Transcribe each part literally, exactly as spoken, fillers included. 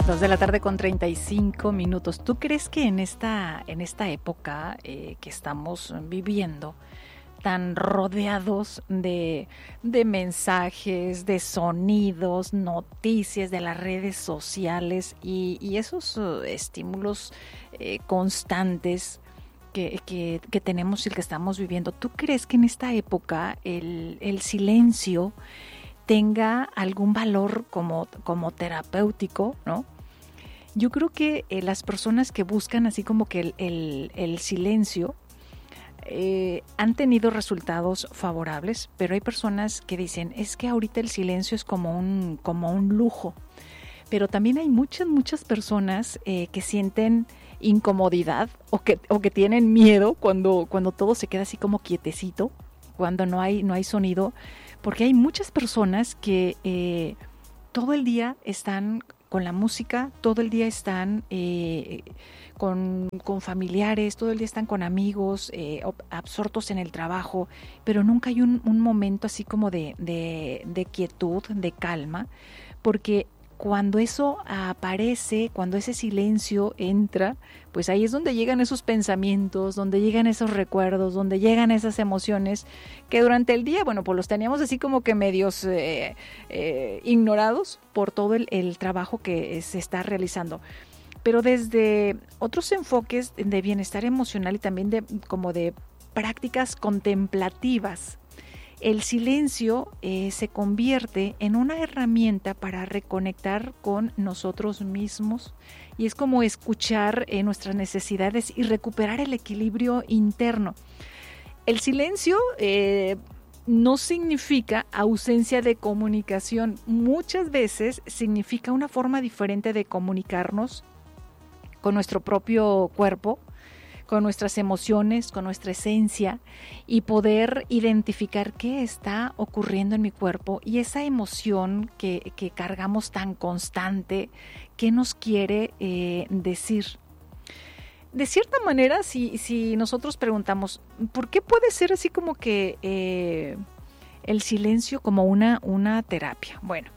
Dos de la tarde con treinta y cinco minutos. ¿Tú crees que en esta, en esta época eh, que estamos viviendo, tan rodeados de, de mensajes, de sonidos, noticias, de las redes sociales y, y esos uh, estímulos eh, constantes que, que, que tenemos y el que estamos viviendo, ¿tú crees que en esta época el, el silencio tenga algún valor como, como terapéutico, ¿no? Yo creo que eh, las personas que buscan así como que el, el, el silencio eh, han tenido resultados favorables, pero hay personas que dicen, es que ahorita el silencio es como un, como un lujo. Pero también hay muchas, muchas personas eh, que sienten incomodidad o que, o que tienen miedo cuando, cuando todo se queda así como quietecito, cuando no hay, no hay sonido, porque hay muchas personas que eh, todo el día están con la música, todo el día están eh, con, con familiares, todo el día están con amigos, eh, absortos en el trabajo, pero nunca hay un, un momento así como de, de, de quietud, de calma, porque cuando eso aparece, cuando ese silencio entra, pues ahí es donde llegan esos pensamientos, donde llegan esos recuerdos, donde llegan esas emociones que durante el día, bueno, pues los teníamos así como que medios eh, eh, ignorados por todo el, el trabajo que se está realizando. Pero desde otros enfoques de bienestar emocional y también de como de prácticas contemplativas, el silencio eh, se convierte en una herramienta para reconectar con nosotros mismos y es como escuchar eh, nuestras necesidades y recuperar el equilibrio interno. El silencio eh, no significa ausencia de comunicación, muchas veces significa una forma diferente de comunicarnos con nuestro propio cuerpo, con nuestras emociones, con nuestra esencia y poder identificar qué está ocurriendo en mi cuerpo y esa emoción que, que cargamos tan constante, qué nos quiere eh, decir. De cierta manera, si, si nosotros preguntamos, ¿por qué puede ser así como que eh, el silencio como una, una terapia? Bueno,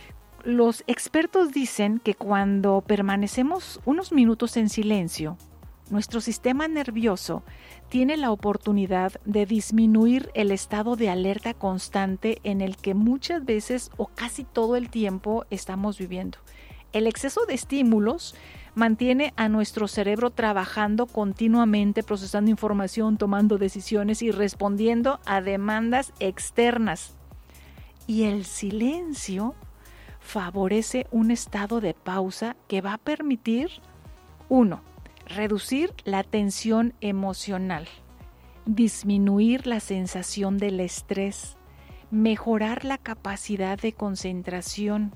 los expertos dicen que cuando permanecemos unos minutos en silencio, nuestro sistema nervioso tiene la oportunidad de disminuir el estado de alerta constante en el que muchas veces o casi todo el tiempo estamos viviendo. El exceso de estímulos mantiene a nuestro cerebro trabajando continuamente, procesando información, tomando decisiones y respondiendo a demandas externas. Y el silencio favorece un estado de pausa que va a permitir, uno, reducir la tensión emocional, disminuir la sensación del estrés, mejorar la capacidad de concentración,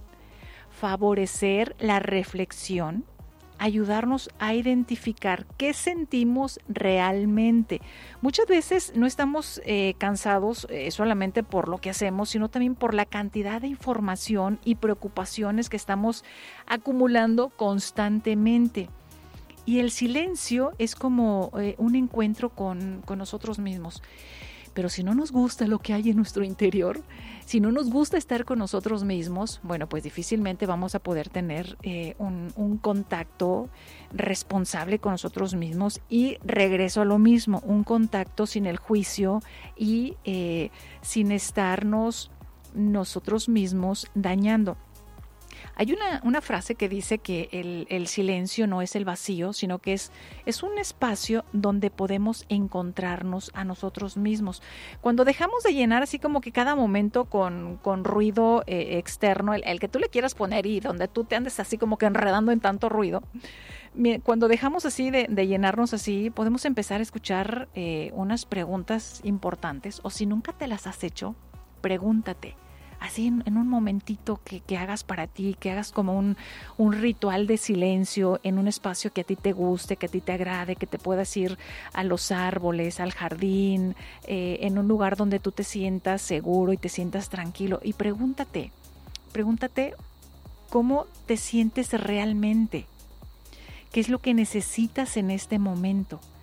favorecer la reflexión, ayudarnos a identificar qué sentimos realmente. Muchas veces no estamos eh, cansados eh, solamente por lo que hacemos, sino también por la cantidad de información y preocupaciones que estamos acumulando constantemente. Y el silencio es como eh, un encuentro con, con nosotros mismos. Pero si no nos gusta lo que hay en nuestro interior, si no nos gusta estar con nosotros mismos, bueno, pues difícilmente vamos a poder tener eh, un, un contacto responsable con nosotros mismos y regreso a lo mismo, un contacto sin el juicio y eh, sin estarnos nosotros mismos dañando. Hay una, una frase que dice que el, el silencio no es el vacío, sino que es, es un espacio donde podemos encontrarnos a nosotros mismos. Cuando dejamos de llenar así como que cada momento con, con ruido eh, externo, el, el que tú le quieras poner y donde tú te andes así como que enredando en tanto ruido, cuando dejamos así de, de llenarnos así, podemos empezar a escuchar eh, unas preguntas importantes, o si nunca te las has hecho, pregúntate. Así en, en un momentito que, que hagas para ti, que hagas como un, un ritual de silencio en un espacio que a ti te guste, que a ti te agrade, que te puedas ir a los árboles, al jardín, eh, en un lugar donde tú te sientas seguro y te sientas tranquilo. Y pregúntate, pregúntate cómo te sientes realmente, qué es lo que necesitas en este momento,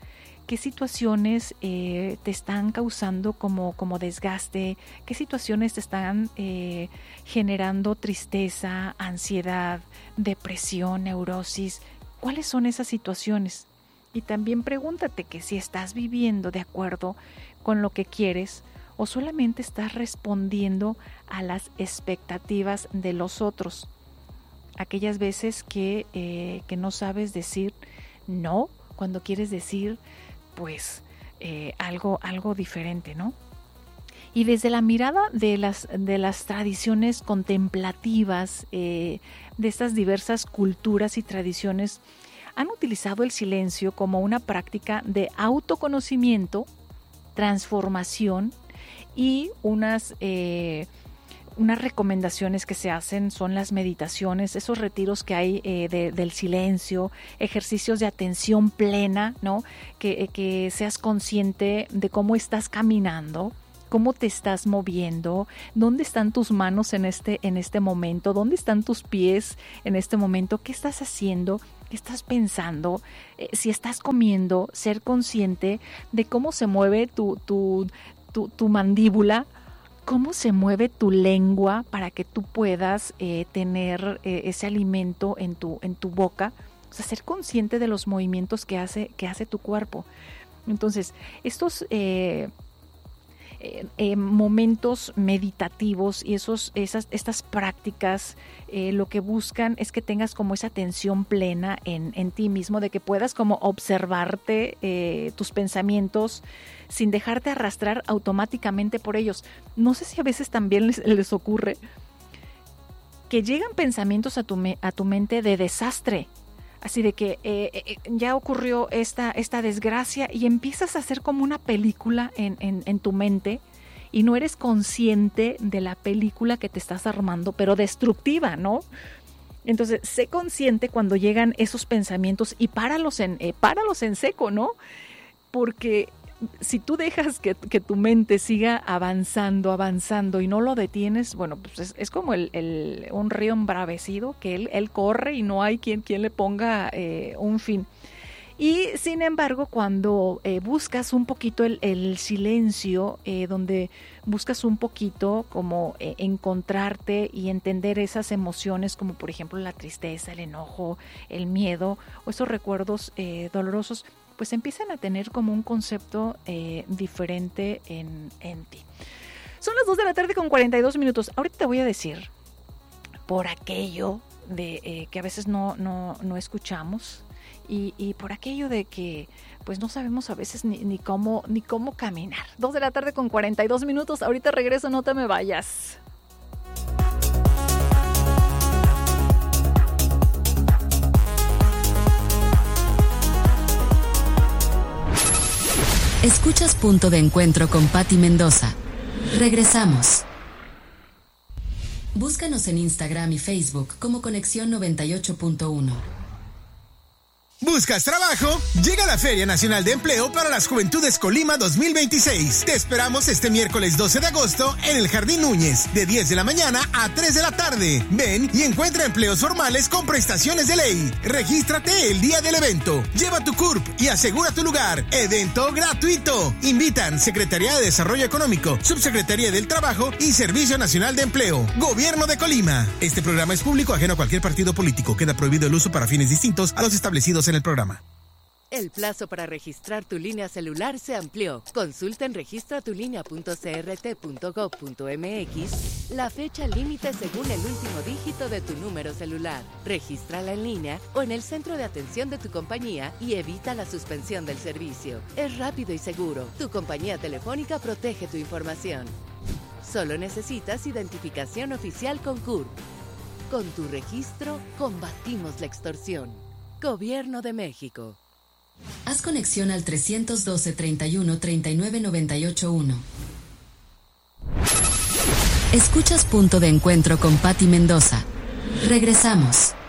qué situaciones eh, te están causando como, como desgaste, qué situaciones te están eh, generando tristeza, ansiedad, depresión, neurosis. ¿Cuáles son esas situaciones? Y también pregúntate que si estás viviendo de acuerdo con lo que quieres o solamente estás respondiendo a las expectativas de los otros. Aquellas veces que, eh, que no sabes decir no cuando quieres decir pues eh, algo, algo diferente, ¿no? Y desde la mirada de las, de las tradiciones contemplativas, eh, de estas diversas culturas y tradiciones, han utilizado el silencio como una práctica de autoconocimiento, transformación y unas, eh, unas recomendaciones que se hacen son las meditaciones, esos retiros que hay eh, de, del silencio, ejercicios de atención plena, ¿no? Que, que seas consciente de cómo estás caminando, cómo te estás moviendo, dónde están tus manos en este, en este momento, dónde están tus pies en este momento, qué estás haciendo, qué estás pensando, eh, si estás comiendo, ser consciente de cómo se mueve tu, tu, tu, tu mandíbula, cómo se mueve tu lengua para que tú puedas eh, tener eh, ese alimento en tu, en tu boca. O sea, ser consciente de los movimientos que hace, que hace tu cuerpo. Entonces, estos eh, eh, eh, momentos meditativos y esos, esas, estas prácticas eh, lo que buscan es que tengas como esa atención plena en, en ti mismo, de que puedas como observarte eh, tus pensamientos sin dejarte arrastrar automáticamente por ellos. No sé si a veces también les, les ocurre que llegan pensamientos a tu, me, a tu mente de desastre, así de que eh, eh, ya ocurrió esta, esta desgracia y empiezas a hacer como una película en, en, en tu mente y no eres consciente de la película que te estás armando, pero destructiva, ¿no? Entonces, sé consciente cuando llegan esos pensamientos y páralos en, eh, páralos en seco, ¿no? Porque si tú dejas que, que tu mente siga avanzando, avanzando y no lo detienes, bueno, pues es, es como el, el, un río embravecido que él, él corre y no hay quien, quien le ponga eh, un fin. Y sin embargo, cuando eh, buscas un poquito el, el silencio, eh, donde buscas un poquito como eh, encontrarte y entender esas emociones, como por ejemplo la tristeza, el enojo, el miedo o esos recuerdos eh, dolorosos, pues empiezan a tener como un concepto eh, diferente en, en ti. Son las dos de la tarde con cuarenta y dos minutos. Ahorita te voy a decir, por aquello de eh, que a veces no, no, no escuchamos y, y por aquello de que pues no sabemos a veces ni, ni, cómo, ni cómo caminar. dos de la tarde con cuarenta y dos minutos. Ahorita regreso, no te me vayas. Escuchas Punto de Encuentro con Patti Mendoza. Regresamos. Búscanos en Instagram y Facebook como Conexión noventa y ocho punto uno. ¿Buscas trabajo? Llega la Feria Nacional de Empleo para las Juventudes Colima dos mil veintiséis. Te esperamos este miércoles doce de agosto en el Jardín Núñez, de diez de la mañana a tres de la tarde. Ven y encuentra empleos formales con prestaciones de ley. Regístrate el día del evento. Lleva tu C U R P y asegura tu lugar. Evento gratuito. Invitan Secretaría de Desarrollo Económico, Subsecretaría del Trabajo y Servicio Nacional de Empleo. Gobierno de Colima. Este programa es público ajeno a cualquier partido político. Queda prohibido el uso para fines distintos a los establecidos en el programa. El plazo para registrar tu línea celular se amplió. Consulta en registratulinea punto c r t punto gov punto m x la fecha límite según el último dígito de tu número celular. Regístrala en línea o en el centro de atención de tu compañía y evita la suspensión del servicio. Es rápido y seguro. Tu compañía telefónica protege tu información. Solo necesitas identificación oficial con C U R P. Con tu registro, combatimos la extorsión. Gobierno de México. Haz conexión al trescientos doce, treinta y uno, treinta y nueve, noventa y ocho, uno. Escuchas Punto de Encuentro con Patti Mendoza. Regresamos.